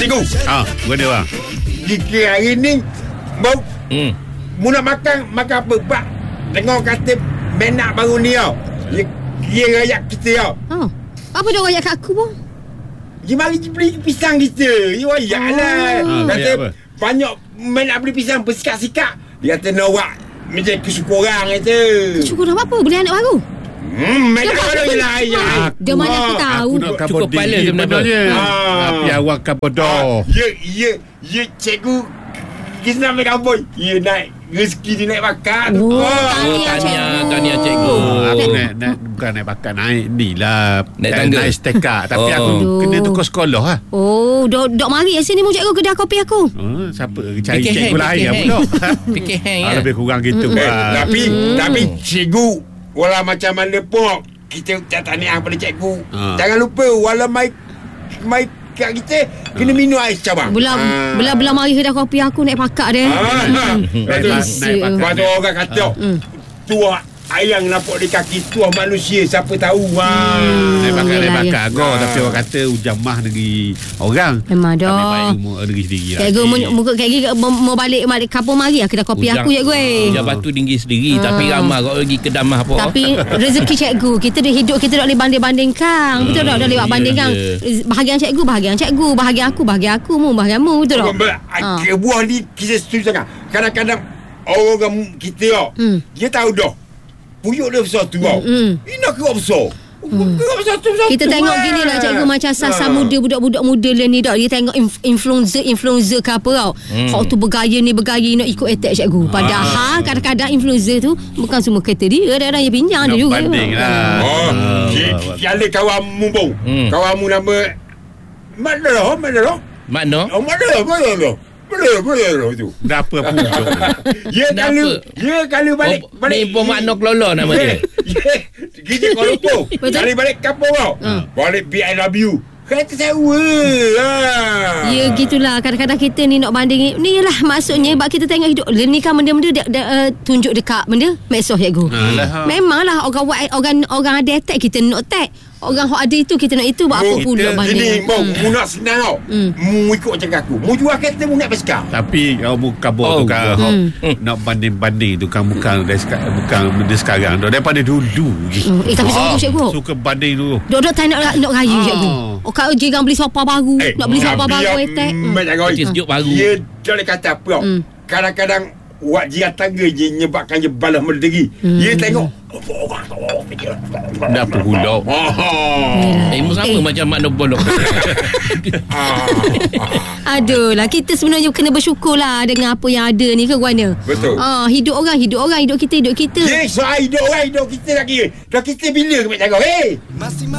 cikgu. Mana bang? Kira hari ni mau mu nak makan apa pak? Tengok kata menak baru ni tau. Dia rakyat kita tau. Apa dia rakyat kat aku bang? Dia mari beli pisang kita. Dia rakyat lah. Kata banyak menak beli pisang bersikap-sikap. Dia kata nak macam kesyukuran kata. Kesyukuran apa? Beli anak baru? Menak baru je lah. Dia mana aku tahu. Aku nak kabur diri sebenarnya. Tapi awak kabur dah. Ya cikgu. Kita nak ambil kabur. Ya naik rezeki dia naik bakat. Tahniah cikgu. Aku bukan naik bakat, naik ni lah. Naik tangga. Naik stekak. Tapi aku kena tukar sekolah lah. Dok mari sini mu cikgu kedai kopi aku. Siapa cari cikgu lain lah pula. Fikir hang ya. Lebih kurang gitu. Tapi cikgu, walau macam mana pun kita tahniah pada cikgu. Jangan lupa walau mai kat kita kena minum air cabang. Belah mari kedai kopi aku naik pakak dia. Naik pakak. Lepas tu orang kata tuah ayam nampak di kaki tuah manusia, siapa tahu. Naik bakar agak. Tapi orang kata ujang mah negeri orang. Memang dah. Tapi baik negeri sendiri lah. Cikgu muka cikgu mau balik kampung mari kedai kopi aku cikgu. Ujang batu tinggi sendiri. Tapi ramai kau pergi ke damah apa. Tapi rezeki cikgu, kita dah hidup, kita tak boleh banding-bandingkan. Betul tak? Dah lewat bandingkan. Bahagian cikgu, bahagian aku, bahagian mu, bahagian mu. Betul tak? Buah ni kita setuju sangat. Kadang-kadang orang kita dia tahu dah puyuk dia besar tu tau. Ini nak kerap besar. Kita tengok gini lah cikgu, macam sasa muda, budak-budak muda ni dak, dia tengok influencer ke apa tau. Hak tu bergaya nak ikut attack cikgu. Padahal kadang-kadang influencer tu bukan semua kata dia, ada yang pinjam dia juga. Banding lah. Ada kawan mumpung. Kawanmu nama Mana? Makna? Boleh tu. Berapa pujuk? Ya kalau balik. Ni pun makna kelolo nama dia. Kita kalau lupa. Kali balik kampung tau. Balik BIW. Kata sewa. Ya gitulah. Kadang-kadang kita ni nak banding ni lah maksudnya sebab kita tengok hidup ni kan benda-benda tunjuk dekat benda medsos cikgu. Memanglah orang ada attack, kita nak attack. Orang yang ada itu kita nak itu. Buat apa pula banding. Jadi mu nak senang tau. Mu ikut macam aku. Mu jual kereta mu naik basikal. Tapi kalau mu kabur tu kan nak banding-banding tu kan bukan benda sekarang dah, daripada dulu lagi. Tapi cikgu suka banding dulu. Dok tak nak raya cikgu. Kau jiran beli sofa baru. Nak beli sofa baru attack. Sejuk baru. Dia boleh kata apa tau. Kadang-kadang wak jiran tangga je nyebabkan je balas merdegi. Dia tengok dah apa pula. Sama macam makna bolok. Aduh lah, kita sebenarnya kena bersyukur lah dengan apa yang ada ni ke Guana. Betul. Hidup orang, hidup kita. Soal hidup orang, hidup kita lagi. Dah kita bila ke nak cakap?